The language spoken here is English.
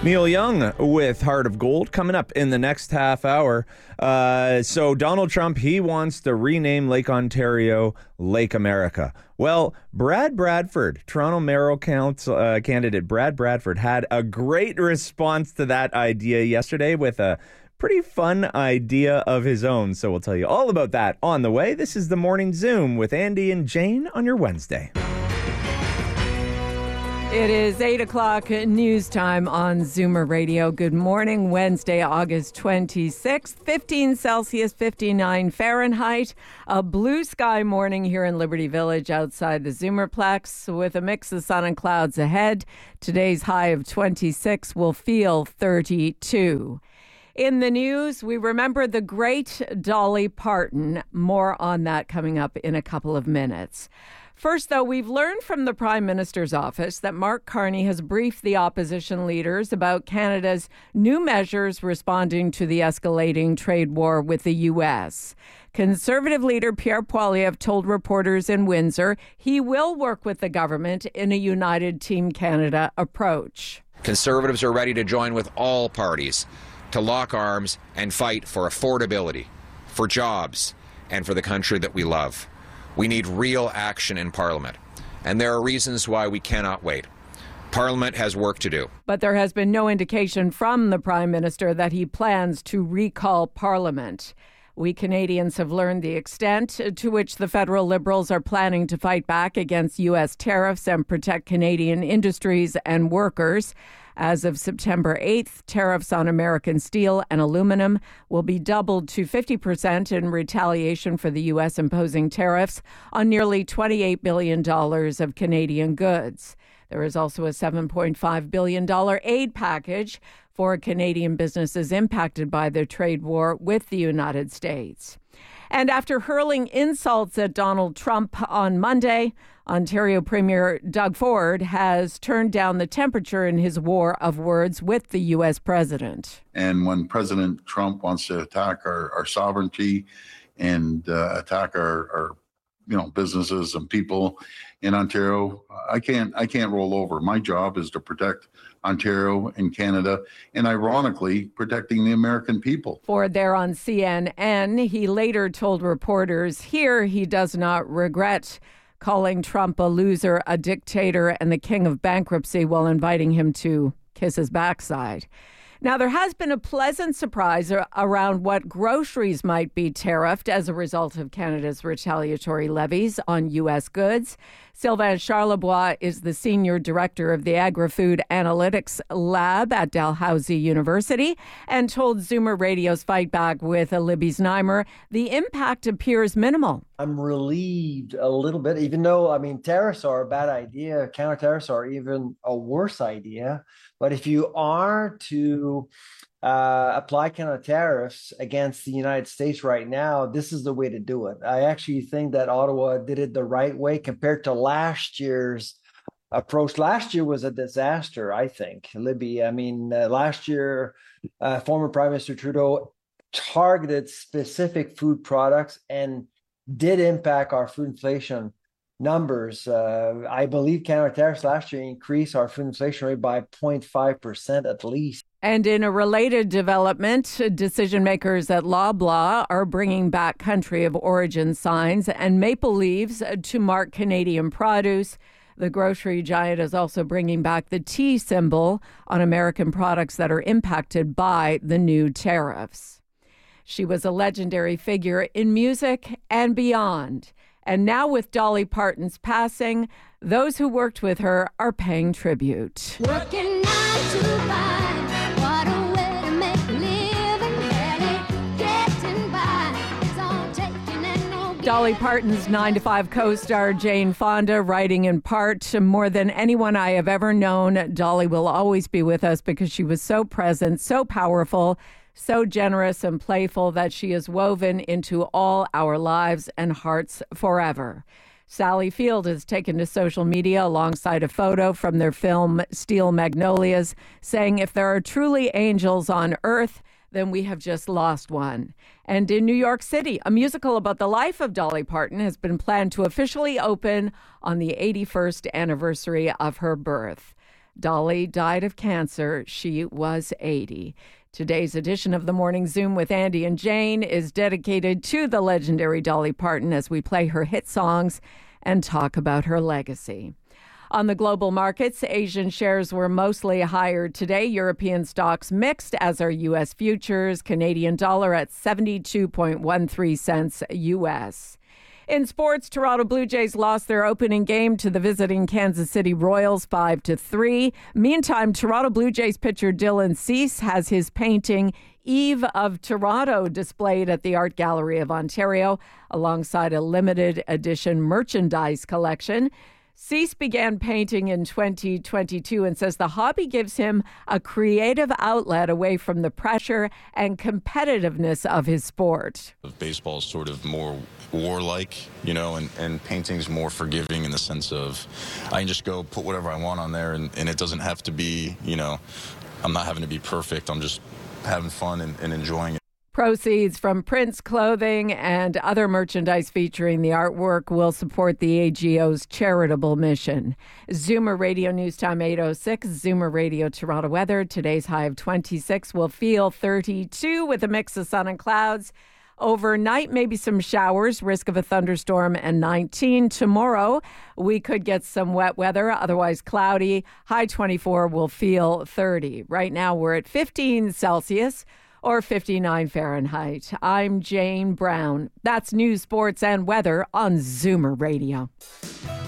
Neil Young with Heart of Gold coming up in the next half hour. So Donald Trump, he wants to rename Lake Ontario Lake America. Well, Brad Bradford, Toronto mayoral council candidate Brad Bradford, had a great response to that idea yesterday with a pretty fun idea of his own. So we'll tell you all about that on the way. This is the Morning Zoom with Andy and Jane on your Wednesday. It is 8 o'clock news time on Zoomer Radio. Good morning, Wednesday, August 26th, 15 Celsius, 59 Fahrenheit. A blue sky morning here in Liberty Village outside the Zoomerplex with a mix of sun and clouds ahead. Today's high of 26 will feel 32. In the news, we remember the great Dolly Parton. More on that coming up in a couple of minutes. First, though, we've learned from the Prime Minister's office that Mark Carney has briefed the opposition leaders about Canada's new measures responding to the escalating trade war with the U.S. Conservative leader Pierre Poilievre told reporters in Windsor he will work with the government in a united Team Canada approach. Conservatives are ready to join with all parties to lock arms and fight for affordability, for jobs, and for the country that we love. We need real action in Parliament, and there are reasons why we cannot wait. Parliament has work to do. But there has been no indication from the Prime Minister that he plans to recall Parliament. We Canadians have learned the extent to which the federal Liberals are planning to fight back against U.S. tariffs and protect Canadian industries and workers. As of September 8th, tariffs on American steel and aluminum will be doubled to 50% in retaliation for the U.S. imposing tariffs on nearly $28 billion of Canadian goods. There is also a $7.5 billion aid package for Canadian businesses impacted by the trade war with the United States. And after hurling insults at Donald Trump on Monday, Ontario Premier Doug Ford has turned down the temperature in his war of words with the U.S. president. And when President Trump wants to attack our sovereignty and attack our businesses and people in Ontario, I can't roll over. My job is to protect Ontario and Canada, and ironically, protecting the American people. Ford there on CNN, he later told reporters here he does not regret calling Trump a loser, a dictator, and the king of bankruptcy while inviting him to kiss his backside. Now, there has been a pleasant surprise around what groceries might be tariffed as a result of Canada's retaliatory levies on U.S. goods. Sylvain Charlebois is the senior director of the Agri-Food Analytics Lab at Dalhousie University and told Zoomer Radio's Fight Back with Libby Znaimer the impact appears minimal. I'm relieved a little bit, even though, tariffs are a bad idea. Counter tariffs are even a worse idea. But if you are to apply counter tariffs against the United States right now, this is the way to do it. I actually think that Ottawa did it the right way compared to last year's approach. Last year was a disaster, I think, Libby. Last year, former Prime Minister Trudeau targeted specific food products and did impact our food inflation numbers. I believe counter tariffs last year increased our food inflation rate by 0.5% at least. And in a related development, decision makers at Loblaw are bringing back country of origin signs and maple leaves to mark Canadian produce. The grocery giant is also bringing back the T symbol on American products that are impacted by the new tariffs. She was a legendary figure in music and beyond. And now with Dolly Parton's passing, those who worked with her are paying tribute. Working 9 to 5, what a way to make a living, barely getting by. It's all taking and no giving. Dolly Parton's 9 to 5 co-star Jane Fonda, writing in part, more than anyone I have ever known, Dolly will always be with us because she was so present, so powerful, so generous and playful that she is woven into all our lives and hearts forever. Sally Field has taken to social media alongside a photo from their film Steel Magnolias, saying if there are truly angels on earth, then we have just lost one. And in New York City, a musical about the life of Dolly Parton has been planned to officially open on the 81st anniversary of her birth. Dolly died of cancer. She was 80. Today's edition of the Morning Zoom with Andy and Jane is dedicated to the legendary Dolly Parton as we play her hit songs and talk about her legacy. On the global markets, Asian shares were mostly higher today. European stocks mixed, as are U.S. futures. Canadian dollar at 72.13 cents U.S. In sports, Toronto Blue Jays lost their opening game to the visiting Kansas City Royals 5-3. Meantime, Toronto Blue Jays pitcher Dylan Cease has his painting Eve of Toronto displayed at the Art Gallery of Ontario alongside a limited edition merchandise collection. Cease began painting in 2022 and says the hobby gives him a creative outlet away from the pressure and competitiveness of his sport. Baseball is sort of more warlike, and painting's more forgiving in the sense of I can just go put whatever I want on there and it doesn't have to be, I'm not having to be perfect. I'm just having fun and enjoying it. Proceeds from Prince clothing and other merchandise featuring the artwork will support the AGO's charitable mission. Zoomer Radio News Time 8:06. Zoomer Radio Toronto weather. Today's high of 26 will feel 32 with a mix of sun and clouds. Overnight, maybe some showers, risk of a thunderstorm, and 19. Tomorrow, we could get some wet weather, otherwise cloudy. High 24 will feel 30. Right now, we're at 15 Celsius. Or 59 Fahrenheit. I'm Jane Brown. That's news, sports, and weather on Zoomer Radio.